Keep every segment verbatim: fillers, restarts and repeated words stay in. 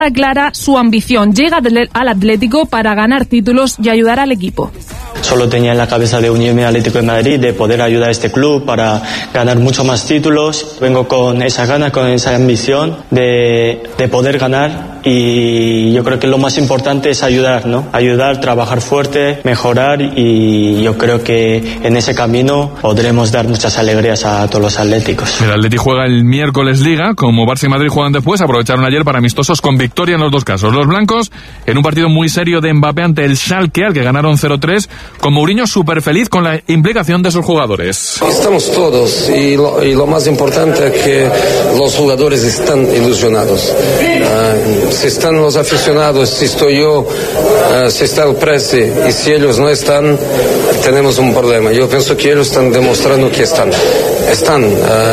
clara su ambición. Llega al Atlético para ganar títulos y ayudar al equipo. Solo tenía en la cabeza de unirme al Atlético de Madrid, de poder ayudar a este club para ganar muchos más títulos. Vengo con esa gana, con esa ambición de, de poder ganar, y yo creo que lo más importante es ayudar, ¿no? Ayudar, trabajar fuerte, mejorar, y yo creo que en ese camino podremos dar muchas alegrías a todos los atléticos. El Atlético juega el miércoles Liga, como Barça y Madrid juegan después, aprovecharon ayer para amistosos con victoria en los dos casos. Los blancos en un partido muy serio de Mbappé ante el Schalke, al que ganaron cero tres, con Mourinho súper feliz con la implicación de sus jugadores. Estamos todos, y lo, y lo más importante es que los jugadores están ilusionados. Uh, si están los aficionados, si estoy yo, uh, si está el presi, y si ellos no están, tenemos un problema. Yo pienso que ellos están demostrando que están. Están.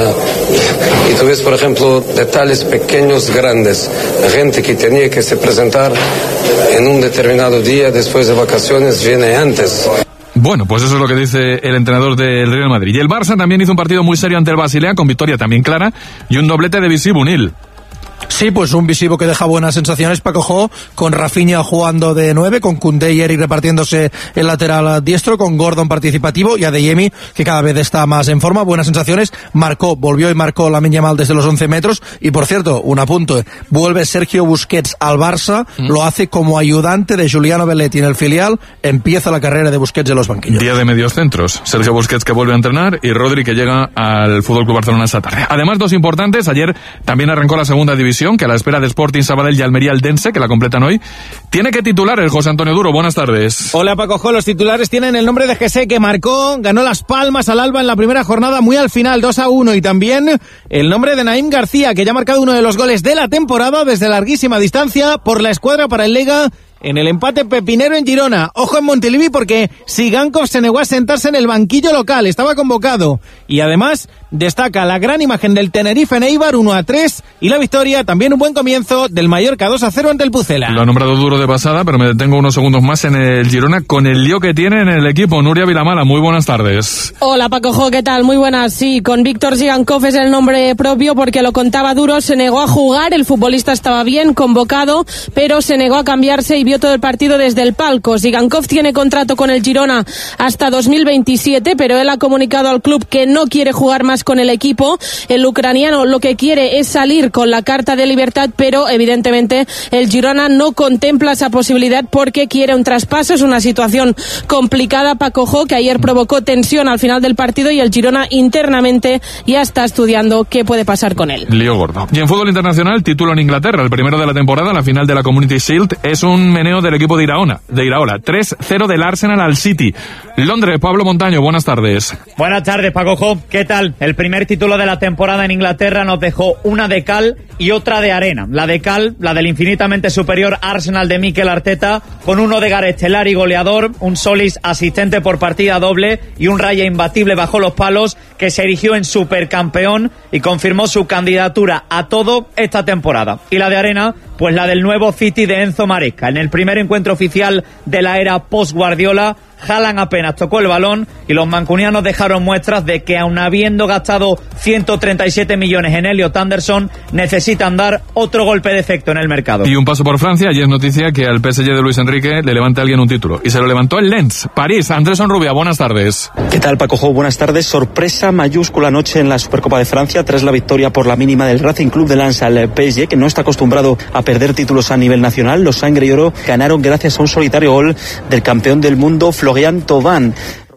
Uh, y tú ves, por ejemplo, detalles pequeños, grandes. Gente que tenía que se presentar en un determinado día después de vacaciones viene antes. Bueno, pues eso es lo que dice el entrenador del Real Madrid. Y el Barça también hizo un partido muy serio ante el Basilea, con victoria también clara y un doblete de Visivo Unil. Sí, pues un Visivo que deja buenas sensaciones, Paco Jo, con Rafinha jugando de nueve, con Koundé y Eric repartiéndose el lateral diestro, con Gordon participativo y Adeyemi, que cada vez está más en forma. Buenas sensaciones, marcó, volvió y marcó Lamine Yamal desde los once metros, y por cierto, un apunte, vuelve Sergio Busquets al Barça, mm. lo hace como ayudante de Giuliano Belletti en el filial, empieza la carrera de Busquets en los banquillos. Día de medios centros, Sergio Busquets que vuelve a entrenar y Rodri que llega al F C Barcelona esta tarde. Además, dos importantes, ayer también arrancó la segunda división, que a la espera de Sporting Sabadell y Almería Eldense, que la completan hoy, tiene que titular el José Antonio Duro. Buenas tardes. Hola, Paco Jo. Los titulares tienen el nombre de Jesse, que marcó, ganó Las Palmas al Alba en la primera jornada muy al final, dos a uno, y también el nombre de Naim García, que ya ha marcado uno de los goles de la temporada desde larguísima distancia por la escuadra para el Lega en el empate pepinero en Girona. Ojo en Montilivi, porque Sigankov se negó a sentarse en el banquillo local, estaba convocado. Y además destaca la gran imagen del Tenerife en Eibar, uno a tres, y la victoria, también un buen comienzo, del Mallorca dos a cero ante el Pucela. Lo ha nombrado Duro de pasada, pero me detengo unos segundos más en el Girona con el lío que tiene en el equipo. Nuria Vilamala, muy buenas tardes. Hola, Paco Jo, ¿qué tal? Muy buenas. Sí, con Víctor Sigankov es el nombre propio, porque lo contaba Duro, se negó a jugar, el futbolista estaba bien convocado, pero se negó a cambiarse y vio todo el partido desde el palco. Sigankov tiene contrato con el Girona hasta dos mil veintisiete, pero él ha comunicado al club que no quiere jugar más con el equipo. El ucraniano lo que quiere es salir con la carta de libertad, pero evidentemente el Girona no contempla esa posibilidad porque quiere un traspaso. Es una situación complicada, Paco Jo, que ayer provocó tensión al final del partido, y el Girona internamente ya está estudiando qué puede pasar con él. Lío gordo. Y en fútbol internacional, título en Inglaterra, el primero de la temporada, la final de la Community Shield, es un meneo del equipo de Iraola, de Iraola. tres cero del Arsenal al City. Londres, Pablo Montaño, buenas tardes. Buenas tardes, Paco Jo. ¿Qué tal? El primer título de la temporada en Inglaterra nos dejó una de cal y otra de arena. La de cal, la del infinitamente superior Arsenal de Mikel Arteta, con un Odegaard estelar y goleador, un Solis asistente por partida doble y un Raya imbatible bajo los palos, que se erigió en supercampeón y confirmó su candidatura a todo esta temporada. Y la de arena, pues la del nuevo City de Enzo Maresca. En el primer encuentro oficial de la era post-Guardiola, Haaland apenas tocó el balón y los mancunianos dejaron muestras de que, aun habiendo gastado ciento treinta y siete millones en Elliot Anderson, necesitan dar otro golpe de efecto en el mercado. Y un paso por Francia. Ayer es noticia que al P S G de Luis Enrique le levanta a alguien un título, y se lo levantó el Lens. París, Andrés Onrubia, buenas tardes. ¿Qué tal, Paco Jo? Buenas tardes. Sorpresa mayúscula anoche en la Supercopa de Francia tras la victoria por la mínima del Racing Club de Lens al P S G, que no está acostumbrado a perder títulos a nivel nacional. Los sangre y oro ganaron gracias a un solitario gol del campeón del mundo, Florian Thauvin.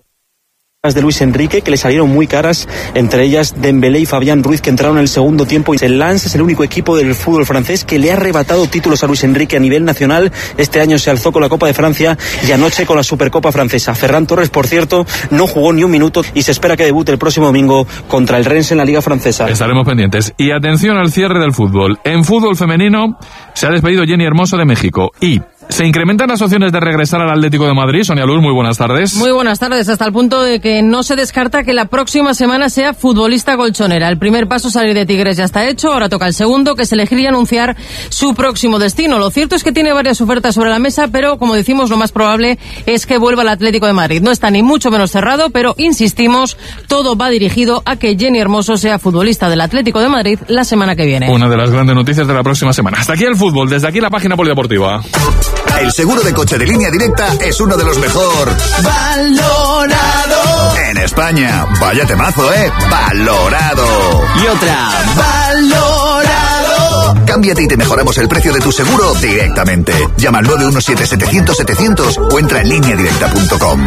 De Luis Enrique, que le salieron muy caras, entre ellas Dembélé y Fabián Ruiz, que entraron en el segundo tiempo. El Lens es el único equipo del fútbol francés que le ha arrebatado títulos a Luis Enrique a nivel nacional. Este año se alzó con la Copa de Francia y anoche con la Supercopa francesa. Ferran Torres, por cierto, no jugó ni un minuto y se espera que debute el próximo domingo contra el Rennes en la Liga Francesa. Estaremos pendientes. Y atención al cierre del fútbol. En fútbol femenino se ha despedido Jenny Hermoso de México, y ¿Se incrementan las opciones de regresar al Atlético de Madrid? Sonia Luz, muy buenas tardes. Muy buenas tardes, hasta el punto de que no se descarta que la próxima semana sea futbolista colchonera. El primer paso, salir de Tigres, ya está hecho, ahora toca el segundo, que es elegir y anunciar su próximo destino. Lo cierto es que tiene varias ofertas sobre la mesa, pero como decimos, lo más probable es que vuelva al Atlético de Madrid. No está ni mucho menos cerrado, pero insistimos, todo va dirigido a que Jenny Hermoso sea futbolista del Atlético de Madrid la semana que viene. Una de las grandes noticias de la próxima semana. Hasta aquí el fútbol, desde aquí la página polideportiva. El seguro de coche de Línea Directa es uno de los mejor valorado en España. Vaya temazo, ¿eh? Valorado. Y otra, valorado. Cámbiate y te mejoramos el precio de tu seguro directamente. Llama al nueve uno siete, setecientos, setecientos o entra en línea directa punto com.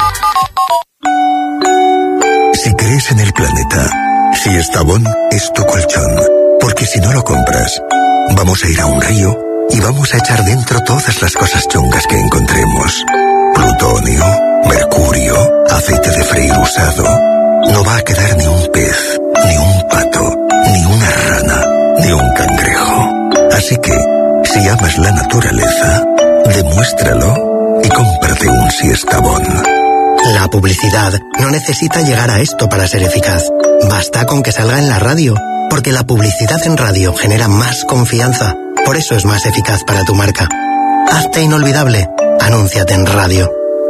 Si crees en el planeta, Siestabón es tu colchón. Porque si no lo compras, vamos a ir a un río y vamos a echar dentro todas las cosas chungas que encontremos. Plutonio, mercurio, aceite de freír usado. No va a quedar ni un pez, ni un pato, ni una rana, ni un cangrejo. Así que, si amas la naturaleza, demuéstralo y cómprate un Siestabón. La publicidad no necesita llegar a esto para ser eficaz. Basta con que salga en la radio, porque la publicidad en radio genera más confianza. Por eso es más eficaz para tu marca. Hazte inolvidable. Anúnciate en radio.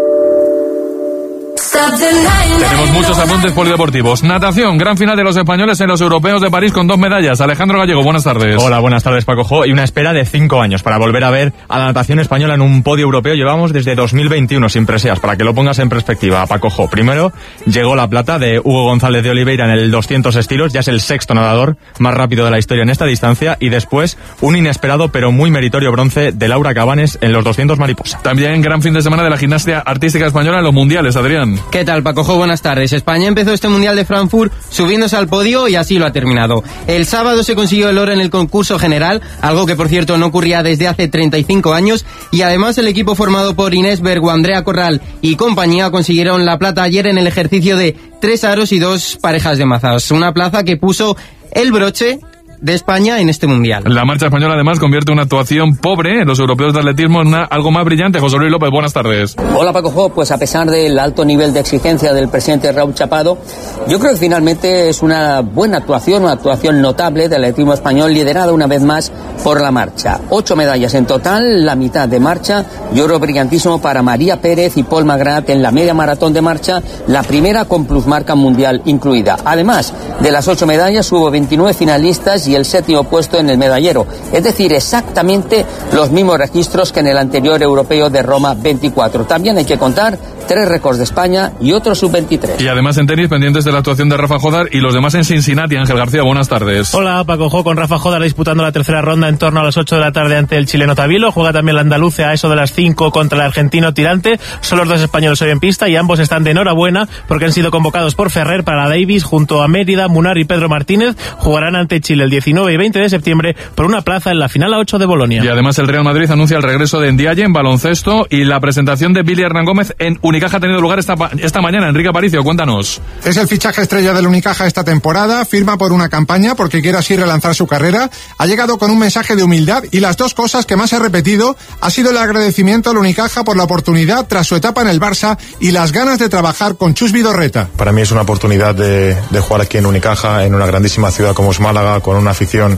Tenemos muchos apuntes polideportivos. Natación, gran final de los españoles en los europeos de París con dos medallas. Alejandro Gallego, buenas tardes. Hola, buenas tardes, Paco Jo. Y una espera de cinco años para volver a ver a la natación española en un podio europeo. Llevamos desde dos mil veintiuno sin preseas, para que lo pongas en perspectiva, Paco Jo. Primero llegó la plata de Hugo González de Oliveira en el doscientos estilos. Ya es el sexto nadador más rápido de la historia en esta distancia. Y después un inesperado pero muy meritorio bronce de Laura Cabanes en los doscientos mariposa. También gran fin de semana de la gimnasia artística española en los mundiales, Adrián. ¿Qué tal, Paco Jo? Buenas tardes. España empezó este Mundial de Frankfurt subiéndose al podio y así lo ha terminado. El sábado se consiguió el oro en el concurso general, algo que por cierto no ocurría desde hace treinta y cinco años, y además el equipo formado por Inés Bergo, Andrea Corral y compañía consiguieron la plata ayer en el ejercicio de tres aros y dos parejas de mazas, una plaza que puso el broche de España en este Mundial. La marcha española además convierte una actuación pobre en los europeos de atletismo en una, algo más brillante. José Luis López, buenas tardes. Hola, Paco Jo. Pues a pesar del alto nivel de exigencia del presidente Raúl Chapado, yo creo que finalmente es una buena actuación, una actuación notable del atletismo español, liderada una vez más por la marcha. Ocho medallas en total, la mitad de marcha, y oro brillantísimo para María Pérez y Paul Magrat en la media maratón de marcha, la primera con plusmarca mundial incluida. Además de las ocho medallas, hubo veintinueve finalistas y el séptimo puesto en el medallero, es decir, exactamente los mismos registros que en el anterior europeo de Roma veinticuatro. También hay que contar tres récords de España y otro sub veintitrés. Y además en tenis, pendientes de la actuación de Rafa Jodar y los demás en Cincinnati. Ángel García, buenas tardes. Hola, Paco Jo, con Rafa Jodar disputando la tercera ronda en torno a las ocho de la tarde ante el chileno Tabilo. Juega también la andaluce a eso de las cinco contra el argentino Tirante. Son los dos españoles hoy en pista y ambos están de enhorabuena porque han sido convocados por Ferrer para la Davis junto a Mérida, Munar y Pedro Martínez. Jugarán ante Chile el diecinueve y veinte de septiembre por una plaza en la final a ocho de Bolonia. Y además el Real Madrid anuncia el regreso de Ndiaye en baloncesto y la presentación de Billy Hernán Gómez en Unicaja ha tenido lugar esta, esta mañana. Enrique Aparicio, cuéntanos. Es el fichaje estrella del Unicaja esta temporada, firma por una campaña porque quiere así relanzar su carrera. Ha llegado con un mensaje de humildad y las dos cosas que más he repetido ha sido el agradecimiento al Unicaja por la oportunidad tras su etapa en el Barça y las ganas de trabajar con Chus Vidorreta. Para mí es una oportunidad de, de jugar aquí en Unicaja, en una grandísima ciudad como es Málaga, con una afición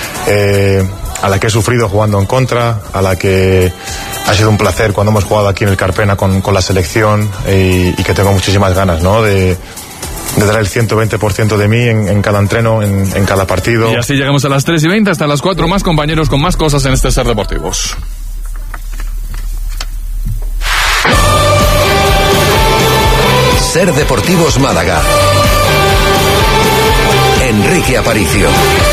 eh, a la que he sufrido jugando en contra, a la que ha sido un placer cuando hemos jugado aquí en el Carpena con, con la selección y, y que tengo muchísimas ganas, ¿no?, de de dar el ciento veinte por ciento de mí en, en cada entreno, en, en cada partido. Y así llegamos a las tres y veinte hasta las cuatro, más compañeros con más cosas en este Ser Deportivos. Ser Deportivos Málaga. Enrique Aparicio.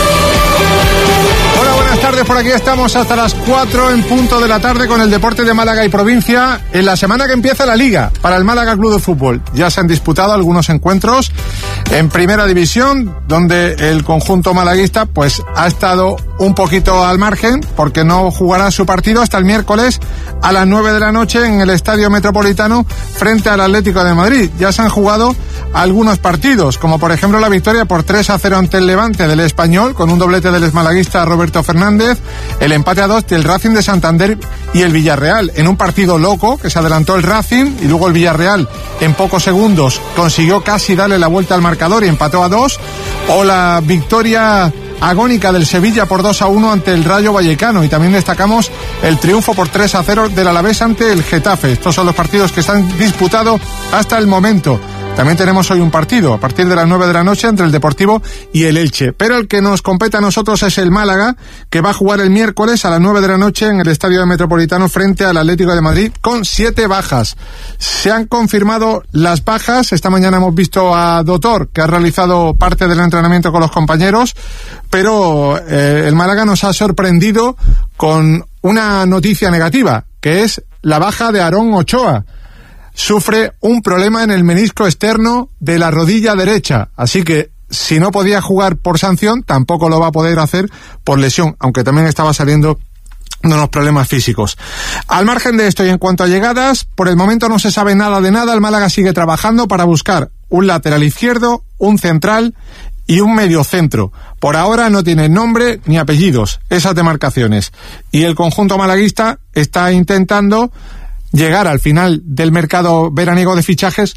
Hola, buenas tardes, por aquí estamos hasta las cuatro en punto de la tarde con el deporte de Málaga y provincia en la semana que empieza la Liga para el Málaga Club de Fútbol. Ya se han disputado algunos encuentros en Primera División donde el conjunto malaguista pues ha estado un poquito al margen porque no jugará su partido hasta el miércoles a las nueve de la noche en el Estadio Metropolitano frente al Atlético de Madrid. Ya se han jugado algunos partidos, como por ejemplo la victoria por tres a cero ante el Levante del Español con un doblete del exmalaguista Roberto Fernández, el empate a dos del Racing de Santander y el Villarreal, en un partido loco que se adelantó el Racing y luego el Villarreal en pocos segundos consiguió casi darle la vuelta al marcador y empató a dos, o la victoria agónica del Sevilla por dos a uno ante el Rayo Vallecano, y también destacamos el triunfo por tres a cero del Alavés ante el Getafe. Estos son los partidos que están disputados hasta el momento. También tenemos hoy un partido a partir de las nueve de la noche entre el Deportivo y el Elche, pero el que nos compete a nosotros es el Málaga, que va a jugar el miércoles a las nueve de la noche en el Estadio del Metropolitano frente al Atlético de Madrid con siete bajas. Se han confirmado las bajas. Esta mañana hemos visto a Dotor, que ha realizado parte del entrenamiento con los compañeros, pero eh, el Málaga nos ha sorprendido con una noticia negativa, que es la baja de Aarón Ochoa. Sufre un problema en el menisco externo de la rodilla derecha, así que si no podía jugar por sanción, tampoco lo va a poder hacer por lesión, aunque también estaba saliendo de unos problemas físicos. Al margen de esto y en cuanto a llegadas, por el momento no se sabe nada de nada. El Málaga sigue trabajando para buscar un lateral izquierdo, un central y un mediocentro. Por ahora no tiene nombre ni apellidos esas demarcaciones, y el conjunto malaguista está intentando llegar al final del mercado veraniego de fichajes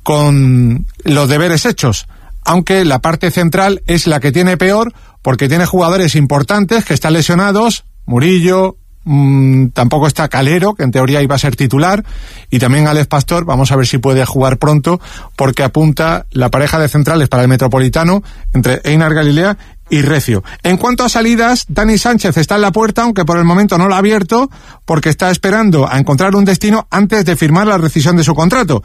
con los deberes hechos, aunque la parte central es la que tiene peor, porque tiene jugadores importantes que están lesionados. Murillo, mmm, tampoco está Calero, que en teoría iba a ser titular, y también Alex Pastor. Vamos a ver si puede jugar pronto, porque apunta la pareja de centrales para el Metropolitano entre Einar Galilea y Recio. En cuanto a salidas, Dani Sánchez está en la puerta, aunque por el momento no lo ha abierto, porque está esperando a encontrar un destino antes de firmar la rescisión de su contrato.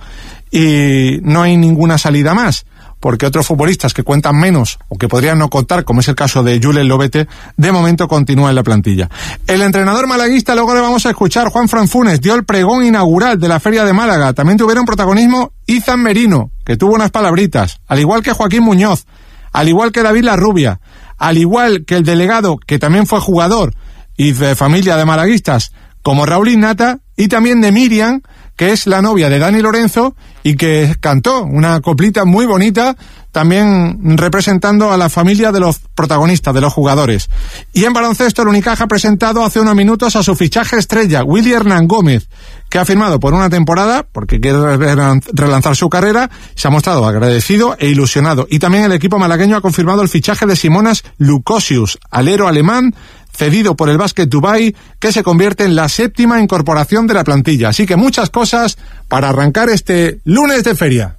Y no hay ninguna salida más, porque otros futbolistas que cuentan menos o que podrían no contar, como es el caso de Julen Lobete, de momento continúa en la plantilla. El entrenador malaguista, luego le vamos a escuchar, Juan Fran Funes, dio el pregón inaugural de la Feria de Málaga. También tuvieron protagonismo Izan Merino, que tuvo unas palabritas, al igual que Joaquín Muñoz, al igual que David Larrubia, al igual que el delegado, que también fue jugador y de familia de malaguistas, como Raúl Innata, y también de Miriam, que es la novia de Dani Lorenzo y que cantó una coplita muy bonita, también representando a la familia de los protagonistas, de los jugadores. Y en baloncesto, el Unicaja ha presentado hace unos minutos a su fichaje estrella, Willy Hernán Gómez, que ha firmado por una temporada porque quiere relanzar su carrera. Se ha mostrado agradecido e ilusionado. Y también el equipo malagueño ha confirmado el fichaje de Simonas Lukosius, alero alemán, cedido por el Basket Dubai, que se convierte en la séptima incorporación de la plantilla. Así que muchas cosas para arrancar este lunes de feria.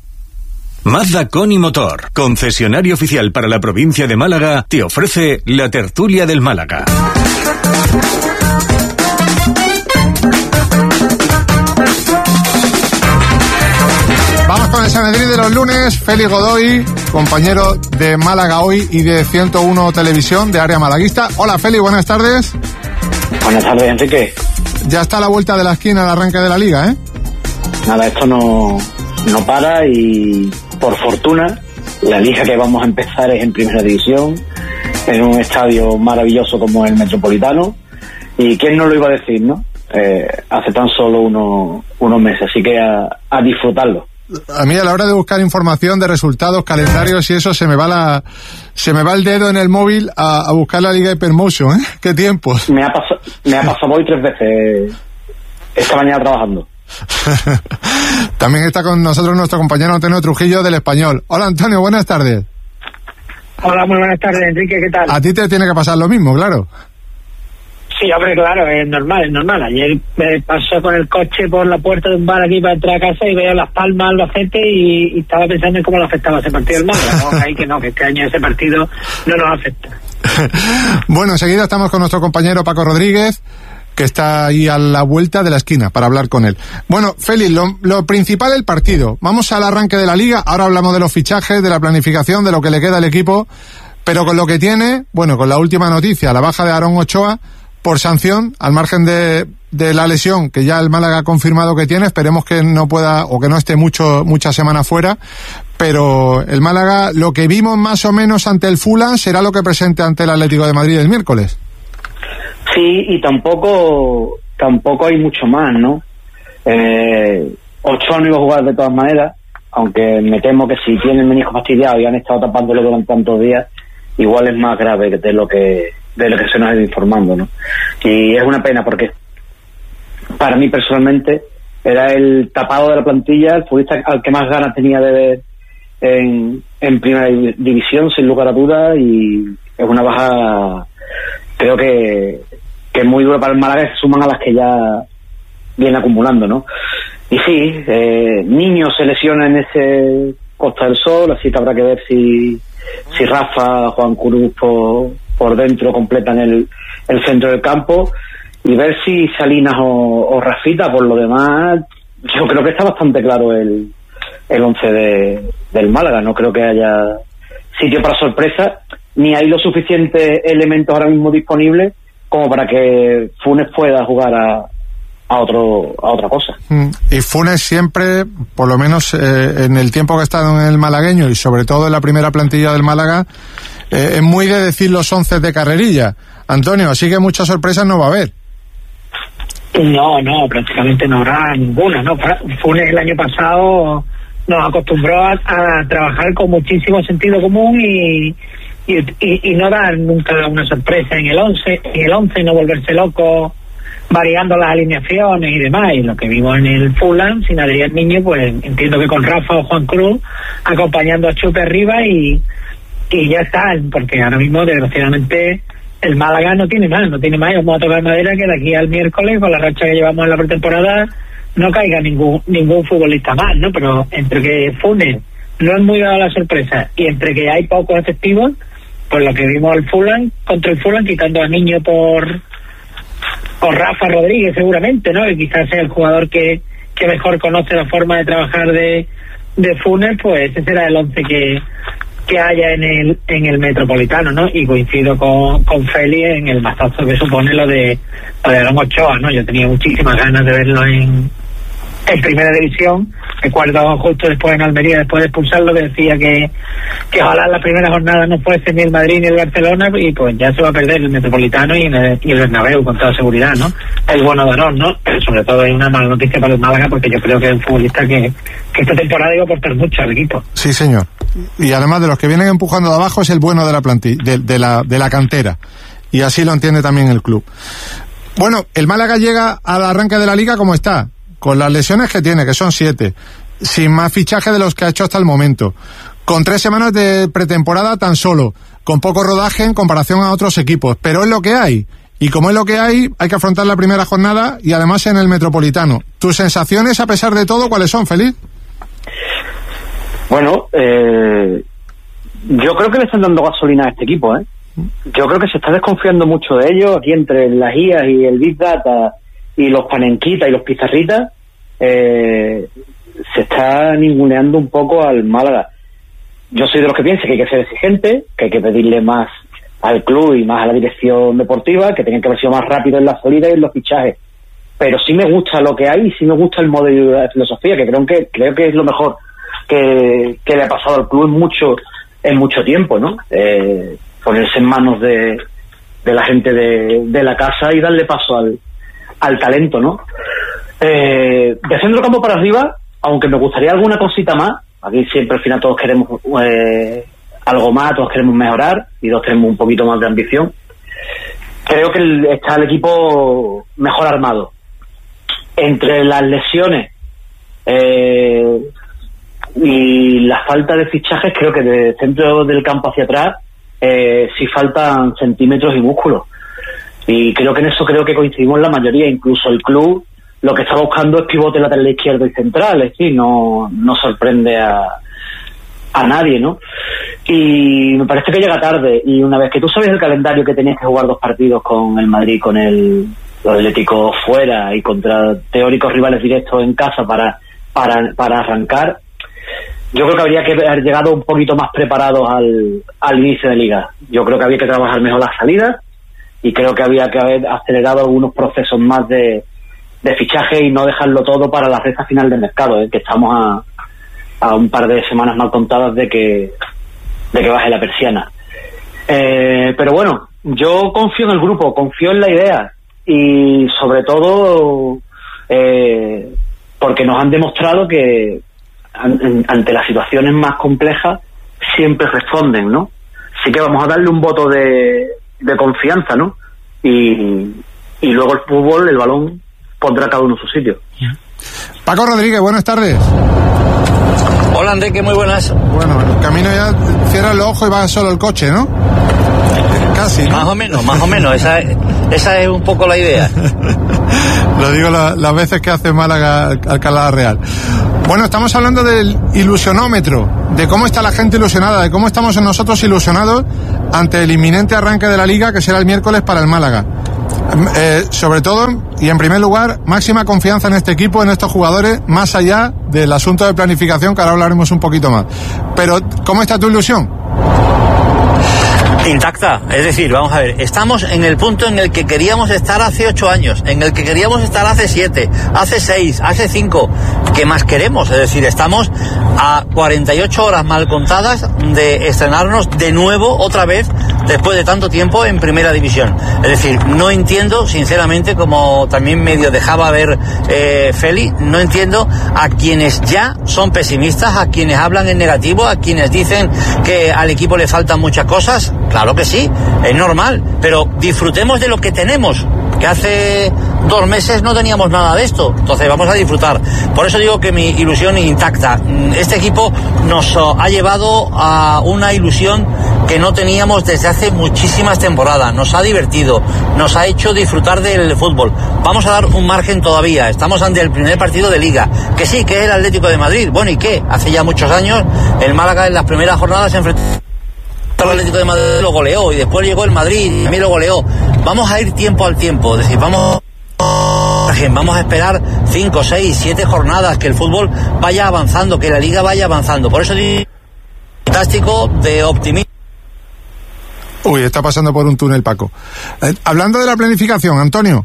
Mazda Coni Motor, concesionario oficial para la provincia de Málaga, te ofrece la tertulia del Málaga. Vamos con el Sanedrín de los lunes. Félix Godoy, compañero de Málaga Hoy y de ciento uno Televisión, de área malaguista. Hola Félix, buenas tardes. Buenas tardes, Enrique. Ya está a la vuelta de la esquina el arranque de la Liga, ¿eh? Nada, esto no, no para, y por fortuna la Liga que vamos a empezar es en Primera División, en un estadio maravilloso como el Metropolitano, y quién no lo iba a decir, ¿no? Eh, hace tan solo uno, unos meses, así que a, a disfrutarlo. A mí a la hora de buscar información de resultados, calendarios y eso, se me va la se me va el dedo en el móvil a, a buscar la Liga Hypermotion, ¿eh? ¿Qué tiempos? Me ha pasado, me ha pasado hoy tres veces esta mañana trabajando. También está con nosotros nuestro compañero Antonio Trujillo del Español. Hola Antonio, buenas tardes. Hola, muy buenas tardes, Enrique, ¿qué tal? A ti te tiene que pasar lo mismo, claro. Sí, hombre, claro, es normal, es normal. Ayer me pasó con el coche por la puerta de un bar aquí para entrar a casa y veía Las Palmas, Albacete, y, y estaba pensando en cómo le afectaba ese partido al Málaga. No, ahí que no, que este año ese partido no nos afecta. Bueno, enseguida estamos con nuestro compañero Paco Rodríguez, que está ahí a la vuelta de la esquina para hablar con él. Bueno, Félix, lo, lo principal el partido. Vamos al arranque de la Liga, ahora hablamos de los fichajes, de la planificación, de lo que le queda al equipo, pero con lo que tiene, bueno, con la última noticia, la baja de Aarón Ochoa, por sanción, al margen de, de la lesión que ya el Málaga ha confirmado que tiene. Esperemos que no pueda o que no esté mucho muchas semanas fuera, pero el Málaga, lo que vimos más o menos ante el Fulham, será lo que presente ante el Atlético de Madrid el miércoles. Sí, y tampoco tampoco hay mucho más, ¿no? Eh, Ochoa no iba a jugar de todas maneras, aunque me temo que si tienen el menisco fastidiado y han estado tapándolo durante tantos días, igual es más grave de lo que de lo que se nos ha ido informando, ¿no? Y es una pena porque para mí personalmente era el tapado de la plantilla, el futbolista al que más ganas tenía de ver en, en primera división, sin lugar a dudas, y es una baja, creo que, que es muy dura para el Málaga, que se suman a las que ya viene acumulando, ¿no? Y sí, eh, Niño se lesiona en ese Costa del Sol, así que habrá que ver si, si Rafa, Juan Cruz por, por dentro completan el, el centro del campo, y ver si Salinas o, o Rafita. Por lo demás, yo creo que está bastante claro el el once de, del Málaga. No creo que haya sitio para sorpresa, ni hay los suficientes elementos ahora mismo disponibles como para que Funes pueda jugar a, a otro a otra cosa. Y Funes siempre, por lo menos eh, en el tiempo que ha estado en el malagueño y sobre todo en la primera plantilla del Málaga, eh, es muy de decir los once de carrerilla, Antonio, así que muchas sorpresas no va a haber. No, no, prácticamente no habrá ninguna, ¿no? Funes el año pasado nos acostumbró a, a trabajar con muchísimo sentido común y, y, y, y no dar nunca una sorpresa en el once, en el once no volverse loco variando las alineaciones y demás. Y lo que vimos en el Fulham sin Adrián Niño, pues entiendo que con Rafa o Juan Cruz acompañando a Chupe arriba y, y ya está, porque ahora mismo desgraciadamente el Málaga no tiene más, no tiene más, y vamos a tocar madera que de aquí al miércoles, con la racha que llevamos en la pretemporada, no caiga ningún ningún futbolista más, ¿no? Pero entre que Funes no es muy dado la sorpresa y entre que hay pocos efectivos, pues lo que vimos al Fulham, contra el Fulham, quitando a Niño por por Rafa Rodríguez seguramente, ¿no? Que quizás sea el jugador que, que mejor conoce la forma de trabajar de, de Funes, pues ese será el once que que haya en el en el Metropolitano, ¿no? Y coincido con, con Feli en el mazazo que supone lo de lo de Don Ochoa, ¿no? Yo tenía muchísimas ganas de verlo en en primera división. Recuerdo justo después en Almería, después de expulsarlo, que decía que, que ojalá en la primera jornada no fuese ni el Madrid ni el Barcelona, y pues ya se va a perder el Metropolitano y, en el, y el Bernabéu con toda seguridad, ¿no? Es bueno de honor, ¿no? Pero sobre todo hay una mala noticia para el Málaga, porque yo creo que es un futbolista que, que esta temporada iba a aportar mucho al equipo. Sí, señor. Y además de los que vienen empujando de abajo, es el bueno de la plantilla, de, de la de la cantera. Y así lo entiende también el club. Bueno, el Málaga llega al arranque de la liga como está, con las lesiones que tiene, que son siete, sin más fichaje de los que ha hecho hasta el momento, con tres semanas de pretemporada tan solo, con poco rodaje en comparación a otros equipos, pero es lo que hay, y como es lo que hay, hay que afrontar la primera jornada y además en el Metropolitano. ¿Tus sensaciones, a pesar de todo, cuáles son, Feliz? Bueno, eh, yo creo que le están dando gasolina a este equipo, ¿eh? Yo creo que se está desconfiando mucho de ellos, aquí entre las I A y el Big Data y los panenquitas y los pizarritas, eh, se está ninguneando un poco al Málaga. Yo soy de los que piensa que hay que ser exigente, que hay que pedirle más al club y más a la dirección deportiva, que tienen que haber sido más rápido en la salida y en los fichajes. Pero sí me gusta lo que hay y sí me gusta el modelo de la filosofía, que creo que creo que es lo mejor que, que le ha pasado al club en mucho en mucho tiempo, ¿no? Eh, ponerse en manos de, de la gente de, de la casa y darle paso al, al talento, ¿no? Eh, de centro campo para arriba, aunque me gustaría alguna cosita más, aquí siempre al final todos queremos eh, algo más, todos queremos mejorar y todos tenemos un poquito más de ambición. Creo que el, está el equipo mejor armado. Entre las lesiones eh, y la falta de fichajes, creo que de centro del campo hacia atrás eh, sí faltan centímetros y músculos. Y creo que en eso creo que coincidimos la mayoría, incluso el club lo que está buscando es pivote lateral izquierdo y central, es decir, no, no sorprende a, a nadie, ¿no? Y me parece que llega tarde, y una vez que tú sabes el calendario que tenías que jugar dos partidos con el Madrid, con el, el Atlético fuera y contra teóricos rivales directos en casa para, para, para arrancar, yo creo que habría que haber llegado un poquito más preparados al, al inicio de liga. Yo creo que había que trabajar mejor las salidas y creo que había que haber acelerado algunos procesos más de, de fichaje y no dejarlo todo para la recta final del mercado, ¿eh? Que estamos a, a un par de semanas mal contadas de que de que baje la persiana. Eh, pero bueno, yo confío en el grupo, confío en la idea y sobre todo eh, porque nos han demostrado que an, ante las situaciones más complejas siempre responden, ¿no? Así que vamos a darle un voto de, de confianza, ¿no? Y, y luego el fútbol, el balón, pondrá cada uno en su sitio. Paco Rodríguez, buenas tardes. Hola Enrique, muy buenas. Bueno, el camino ya cierra los ojos y va solo el coche, ¿no? Casi, ¿no? Más o menos, más o menos, esa es, esa es un poco la idea. Lo digo la, las veces que hace Málaga Alcalá Real. Bueno, estamos hablando del ilusionómetro, de cómo está la gente ilusionada, de cómo estamos nosotros ilusionados ante el inminente arranque de la Liga, que será el miércoles para el Málaga. Eh, sobre todo, y en primer lugar, máxima confianza en este equipo, en estos jugadores, más allá del asunto de planificación, que ahora hablaremos un poquito más. Pero, ¿cómo está tu ilusión? Intacta, es decir, vamos a ver, estamos en el punto en el que queríamos estar hace ocho años, en el que queríamos estar hace siete, hace seis, hace cinco. ¿Qué más queremos? Es decir, estamos a cuarenta y ocho horas mal contadas de estrenarnos de nuevo otra vez después de tanto tiempo en Primera División. Es decir, no entiendo, sinceramente, como también medio dejaba ver eh, Feli, no entiendo a quienes ya son pesimistas, a quienes hablan en negativo, a quienes dicen que al equipo le faltan muchas cosas. Claro que sí, es normal, pero disfrutemos de lo que tenemos, que hace dos meses no teníamos nada de esto, entonces vamos a disfrutar. Por eso digo que mi ilusión intacta. Este equipo nos ha llevado a una ilusión que no teníamos desde hace muchísimas temporadas, nos ha divertido, nos ha hecho disfrutar del fútbol. Vamos a dar un margen todavía, estamos ante el primer partido de Liga, que sí, que es el Atlético de Madrid. Bueno, ¿y qué? Hace ya muchos años el Málaga en las primeras jornadas se enfrentó el Atlético de Madrid, lo goleó, y después llegó el Madrid y también lo goleó. Vamos a ir tiempo al tiempo, es decir, vamos vamos a esperar cinco, seis, siete jornadas, que el fútbol vaya avanzando, que la Liga vaya avanzando. Por eso digo, fantástico, de optimismo. Uy, está pasando por un túnel, Paco. Eh, hablando de la planificación, Antonio,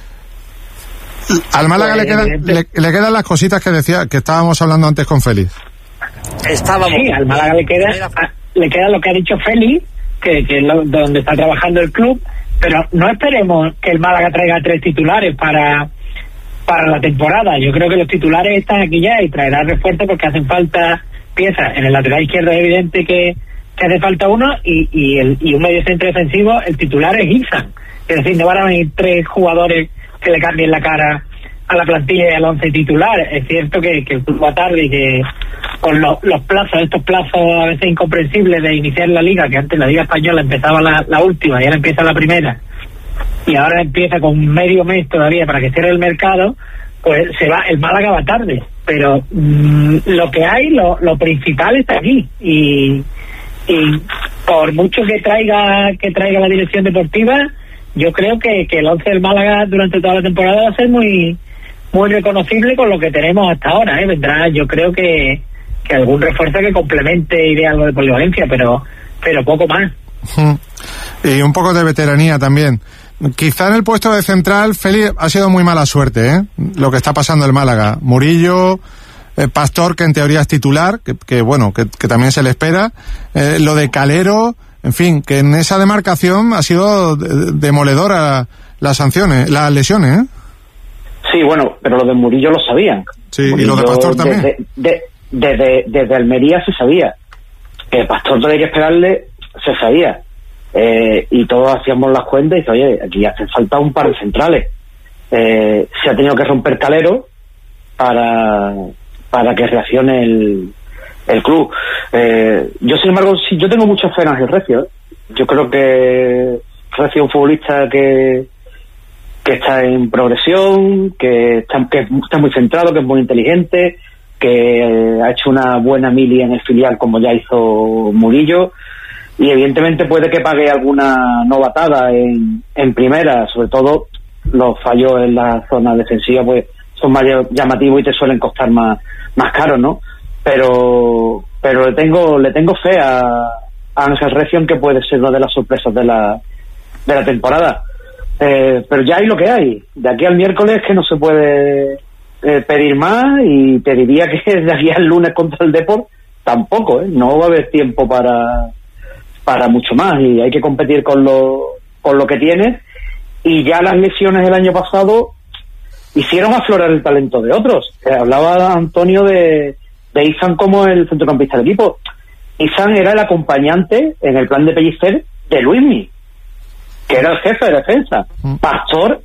al Málaga pues, le, quedan, le, le quedan las cositas que decía, que estábamos hablando antes con Félix. Estábamos. Sí, al Málaga le queda, le queda lo que ha dicho Félix, que, que es lo, donde está trabajando el club, pero no esperemos que el Málaga traiga tres titulares para para la temporada. Yo creo que los titulares están aquí ya y traerá refuerzo porque hacen falta piezas. En el lateral izquierdo es evidente que, que hace falta uno y, y, el, y un medio centro defensivo, el titular es Isan. Es decir, no van a venir tres jugadores que le cambien la cara a la plantilla y al once titular. Es cierto que, que el club va tarde y que con lo, los plazos, estos plazos a veces incomprensibles de iniciar la Liga, que antes la Liga Española empezaba la, la última y ahora empieza la primera, y ahora empieza con medio mes todavía para que cierre el mercado, pues se va, el Málaga va tarde, pero mmm, lo que hay, lo, lo principal está aquí, y, y por mucho que traiga que traiga la dirección deportiva, yo creo que, que el once del Málaga durante toda la temporada va a ser muy muy reconocible con lo que tenemos hasta ahora, ¿eh? Vendrá, yo creo que, que algún refuerzo que complemente y de algo de polivalencia, pero pero poco más. Y un poco de veteranía también. Quizá en el puesto de central, Félix, ha sido muy mala suerte, ¿eh? Lo que está pasando en el Málaga. Murillo, eh, Pastor, que en teoría es titular, que, que bueno, que, que también se le espera. Eh, lo de Calero, en fin, que en esa demarcación ha sido demoledora las sanciones, las lesiones, ¿eh? Sí, bueno, pero lo de Murillo lo sabían. Sí, Murillo, y lo de Pastor también. Desde, de, desde, desde Almería se sabía. Que Pastor todavía que esperarle, se sabía. Eh, y todos hacíamos las cuentas y dice, oye, aquí hace falta un par de centrales. Eh, se ha tenido que romper Calero para para que reaccione el, el club. Eh, yo, sin embargo, sí, yo tengo mucha fe en Ángel Recio. ¿eh? Yo creo que Recio es un futbolista que que está en progresión, que está, que está muy centrado, que es muy inteligente, que eh, ha hecho una buena mili en el filial como ya hizo Murillo. Y evidentemente puede que pague alguna novatada en, en primera, sobre todo los fallos en la zona defensiva pues son más llamativos y te suelen costar más más caros, ¿no? Pero pero le tengo le tengo fe a, a Ángel Recio, que puede ser una de las sorpresas de la de la temporada. Eh, pero ya hay lo que hay. De aquí al miércoles que no se puede eh, pedir más, y te diría que de aquí al lunes contra el Depor tampoco, ¿eh? No va a haber tiempo para para mucho más, y hay que competir con lo con lo que tienes. Y ya las lesiones del año pasado hicieron aflorar el talento de otros. Eh, hablaba Antonio de, de Isan como el centrocampista del equipo. Isan era el acompañante en el plan de Pellicer de Luismi, que era el jefe de defensa. Pastor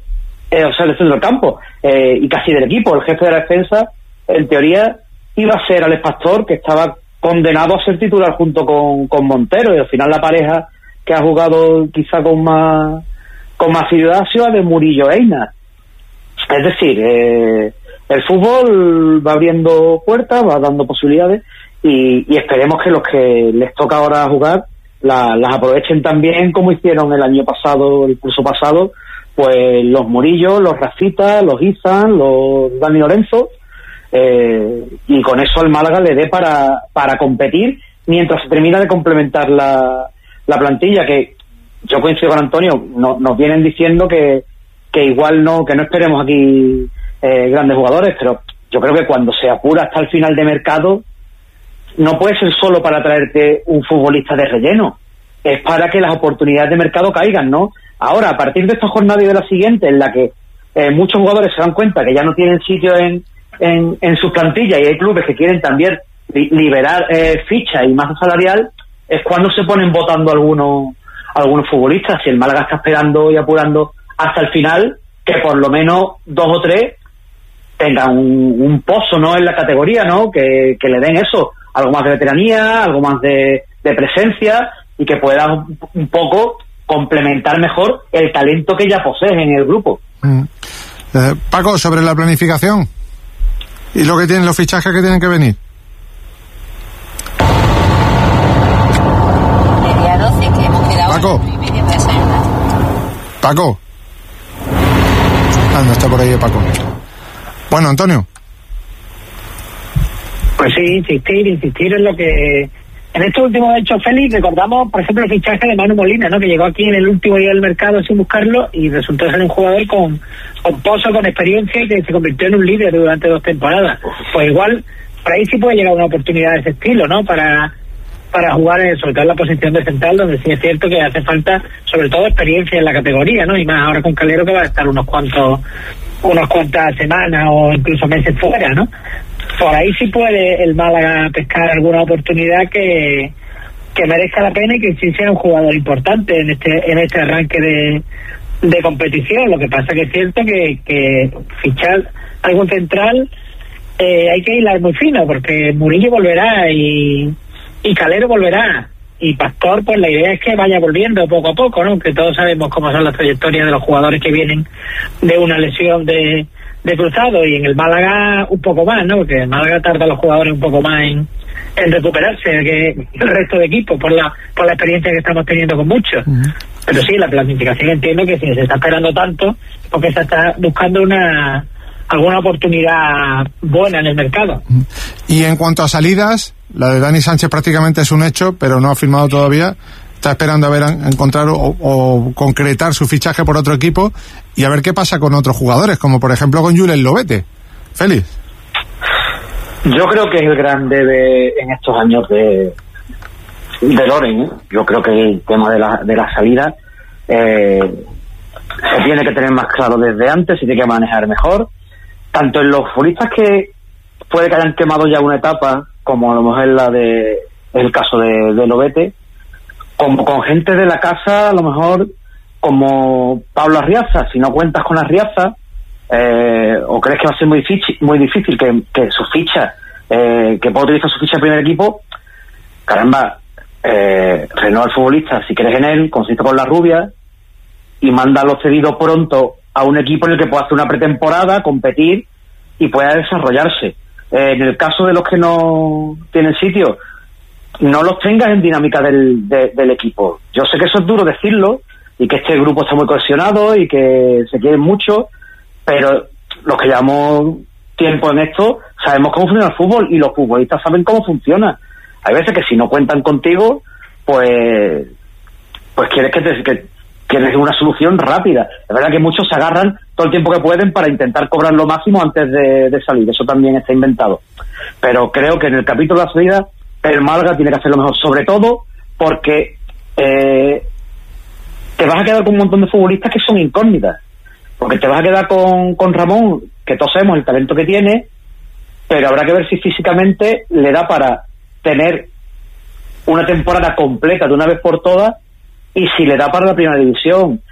eh, o sea, del centro del campo, eh, y casi del equipo. El jefe de la defensa, en teoría, iba a ser Alex Pastor, que estaba condenado a ser titular junto con, con Montero, y al final la pareja que ha jugado quizá con más con más asiduidad ha sido de Murillo Einar. Es decir, eh, el fútbol va abriendo puertas, va dando posibilidades, y, y esperemos que los que les toca ahora jugar la, las aprovechen también como hicieron el año pasado, el curso pasado, pues los Murillo, los Rafita, los Izan, los Dani Lorenzo, eh, y con eso al Málaga le dé para, para competir mientras se termina de complementar la, la plantilla, que yo coincido con Antonio, no, nos vienen diciendo que, que igual no, que no esperemos aquí eh, grandes jugadores, pero yo creo que cuando se apura hasta el final de mercado no puede ser solo para traerte un futbolista de relleno, es para que las oportunidades de mercado caigan, ¿no? Ahora, a partir de esta jornada y de la siguiente, en la que eh, muchos jugadores se dan cuenta que ya no tienen sitio en, en, en sus plantillas, y hay clubes que quieren también li liberar eh, ficha y masa salarial, es cuando se ponen votando algunos algunos futbolistas. Si el Málaga está esperando y apurando hasta el final, que por lo menos dos o tres tengan un, un pozo, ¿no?, en la categoría, ¿no?, que, que le den eso, algo más de veteranía, algo más de, de presencia, y que puedan un poco complementar mejor el talento que ya poseen en el grupo. Mm. Eh, Paco, sobre la planificación y lo que tienen los fichajes que tienen que venir. Paco. Paco. Ah, no está por ahí Paco. Bueno, Antonio. Pues sí, insistir, insistir en lo que... En estos últimos hechos, Félix, recordamos, por ejemplo, el fichaje de Manu Molina, ¿no?, que llegó aquí en el último día del mercado sin buscarlo y resultó ser un jugador con, con pozo, con experiencia, y que se convirtió en un líder durante dos temporadas. Pues igual, por ahí sí puede llegar una oportunidad de ese estilo, ¿no?, para... para jugar en, sobre todo en la posición de central, donde sí es cierto que hace falta sobre todo experiencia en la categoría, ¿no? Y más ahora con Calero, que va a estar unos cuantos unas cuantas semanas o incluso meses fuera, ¿no? Por ahí sí puede el Málaga pescar alguna oportunidad que que merezca la pena y que sí sea un jugador importante en este en este arranque de, de competición. Lo que pasa que es cierto que, que fichar algún central eh, hay que hilar muy fino, porque Murillo volverá y y Calero volverá, y Pastor, pues la idea es que vaya volviendo poco a poco, ¿no? Que todos sabemos cómo son las trayectorias de los jugadores que vienen de una lesión de, de cruzado, y en el Málaga un poco más, ¿no? Porque en el Málaga tarda los jugadores un poco más en, en recuperarse que el resto de equipos, por la por la experiencia que estamos teniendo con muchos. Uh-huh. Pero sí, la planificación, entiendo que si se está esperando tanto, porque se está buscando una alguna oportunidad buena en el mercado. Y en cuanto a salidas, la de Dani Sánchez prácticamente es un hecho, pero no ha firmado todavía. Está esperando a ver, a encontrar o, o concretar su fichaje por otro equipo, y a ver qué pasa con otros jugadores, como por ejemplo con Julen Lobete. Félix. Yo creo que es el gran debe en estos años de de Loren, ¿eh? Yo creo que el tema de la, de la salida eh, se tiene que tener más claro desde antes, se tiene que manejar mejor, tanto en los futbolistas que puede que hayan quemado ya una etapa, como a lo mejor es la de el caso de, de Lobete, como con gente de la casa, a lo mejor como Pablo Arriaza. Si no cuentas con Arriaza, eh, o crees que va a ser muy difícil, muy difícil que, que su ficha, eh, que pueda utilizar su ficha de primer equipo, caramba, eh, renueva al futbolista si crees en él, consiste con la rubia, y mándalo cedido pronto a un equipo en el que pueda hacer una pretemporada, competir y pueda desarrollarse. Eh, en el caso de los que no tienen sitio, no los tengas en dinámica del, de, del equipo. Yo sé que eso es duro decirlo, y que este grupo está muy cohesionado y que se quieren mucho, pero los que llevamos tiempo en esto sabemos cómo funciona el fútbol, y los futbolistas saben cómo funciona. Hay veces que si no cuentan contigo, pues pues quieres que te, que quieres una solución rápida. Es verdad que muchos se agarran todo el tiempo que pueden para intentar cobrar lo máximo antes de, de salir. Eso también está inventado. Pero creo que en el capítulo de la salida, el Málaga tiene que hacerlo mejor, sobre todo porque eh, te vas a quedar con un montón de futbolistas que son incógnitas. Porque te vas a quedar con, con Ramón, que todos sabemos el talento que tiene, pero habrá que ver si físicamente le da para tener una temporada completa de una vez por todas, y si le da para la primera división.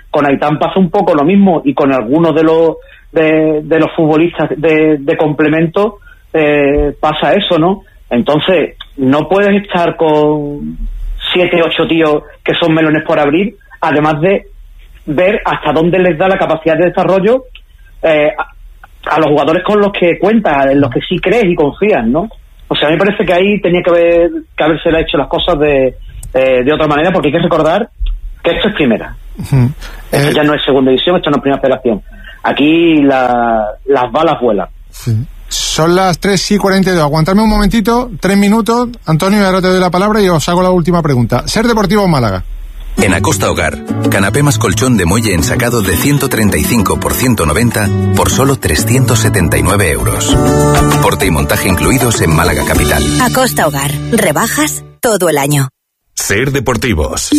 Con Aitán pasa un poco lo mismo, y con algunos de los de, de los futbolistas de, de complemento eh, pasa eso, ¿no? Entonces, no puedes estar con siete, ocho tíos que son melones por abrir, además de ver hasta dónde les da la capacidad de desarrollo eh, a, a los jugadores con los que cuentas, en los que sí crees y confías, ¿no? O sea, a mí me parece que ahí tenía que haber que haberse hecho las cosas de, eh, de otra manera, porque hay que recordar que esto es primera. Uh-huh. Esto eh... ya no es segunda división, esto no es primera federación. Aquí la, las balas vuelan. Sí. Son las tres y cuarenta y dos. Aguantarme un momentito, tres minutos. Antonio, ahora te doy la palabra y os hago la última pregunta. Ser Deportivo Málaga. En Acosta Hogar, canapé más colchón de muelle ensacado de ciento treinta y cinco por ciento noventa por solo trescientos setenta y nueve euros. Porte y montaje incluidos en Málaga Capital. Acosta Hogar, rebajas todo el año. Ser Deportivos.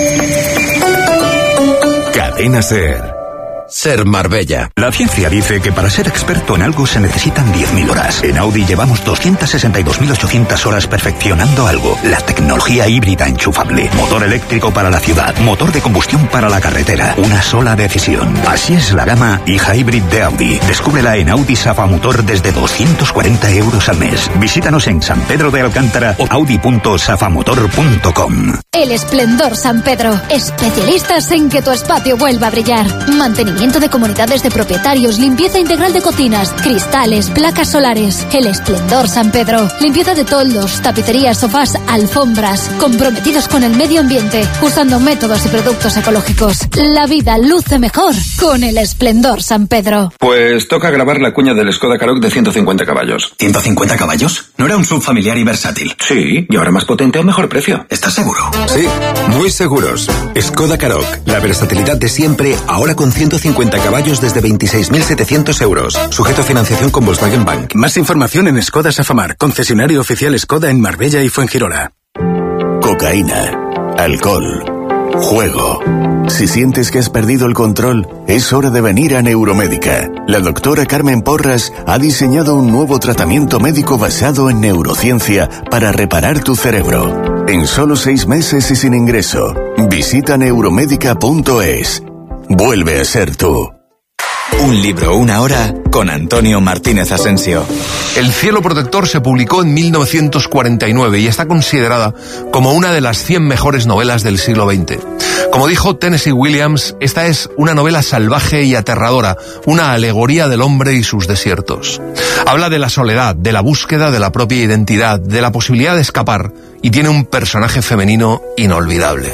Cadena Ser. Ser Marbella. La ciencia dice que para ser experto en algo se necesitan diez mil horas. En Audi llevamos doscientas sesenta y dos mil ochocientas horas perfeccionando algo. La tecnología híbrida enchufable. Motor eléctrico para la ciudad. Motor de combustión para la carretera. Una sola decisión. Así es la gama e-hybrid de Audi. Descúbrela en Audi Safamotor desde doscientos cuarenta euros al mes. Visítanos en San Pedro de Alcántara o audi punto safamotor punto com. El Esplendor San Pedro. Especialistas en que tu espacio vuelva a brillar. Mantenimiento de comunidades de propietarios, limpieza integral de cocinas, cristales, placas solares. El Esplendor San Pedro. Limpieza de toldos, tapicerías, sofás, alfombras. Comprometidos con el medio ambiente, usando métodos y productos ecológicos. La vida luce mejor con el Esplendor San Pedro. Pues toca grabar la cuña del Skoda Karoq de ciento cincuenta caballos. ¿ciento cincuenta caballos? ¿No era un sub familiar y versátil? Sí, y ahora más potente o mejor precio. ¿Estás seguro? Sí, muy seguros. Skoda Karoq, la versatilidad de siempre, ahora con ciento cincuenta caballos desde veintiséis mil setecientos euros. Sujeto a financiación con Volkswagen Bank. Más información en Skoda Safamar, concesionario oficial Skoda en Marbella y Fuengirola. Cocaína, alcohol, juego. Si sientes que has perdido el control, es hora de venir a Neuromédica. La doctora Carmen Porras ha diseñado un nuevo tratamiento médico basado en neurociencia para reparar tu cerebro. En solo seis meses y sin ingreso. Visita neuromédica punto es. Vuelve a ser tú. Un libro, una hora, con Antonio Martínez Asensio. El cielo protector se publicó en mil novecientos cuarenta y nueve y está considerada como una de las cien mejores novelas del siglo veinte. Como dijo Tennessee Williams, esta es una novela salvaje y aterradora, una alegoría del hombre y sus desiertos. Habla de la soledad, de la búsqueda de la propia identidad, de la posibilidad de escapar, y tiene un personaje femenino inolvidable.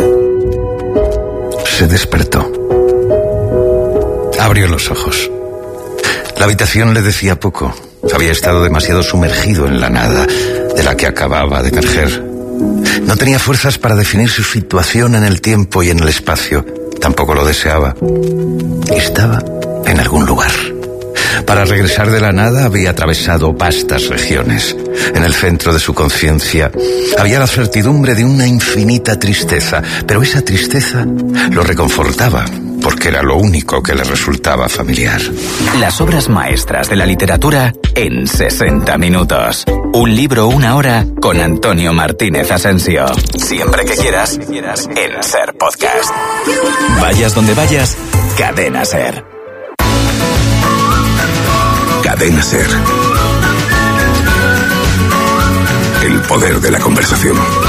Se despertó. Abrió los ojos. La habitación le decía poco. Había estado demasiado sumergido en la nada de la que acababa de emerger. No tenía fuerzas para definir su situación en el tiempo y en el espacio. Tampoco lo deseaba. Estaba en algún lugar. Para regresar de la nada había atravesado vastas regiones. En el centro de su conciencia había la certidumbre de una infinita tristeza, pero esa tristeza lo reconfortaba, porque era lo único que le resultaba familiar. Las obras maestras de la literatura en sesenta minutos. Un libro, una hora, con Antonio Martínez Asensio. Siempre que quieras, en Ser Podcast. Vayas donde vayas, Cadena Ser. Cadena Ser. El poder de la conversación.